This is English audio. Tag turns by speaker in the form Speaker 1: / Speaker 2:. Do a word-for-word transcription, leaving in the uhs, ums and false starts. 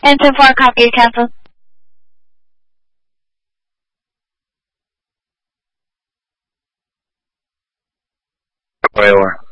Speaker 1: And ten four, copy, cancel.
Speaker 2: Where you are.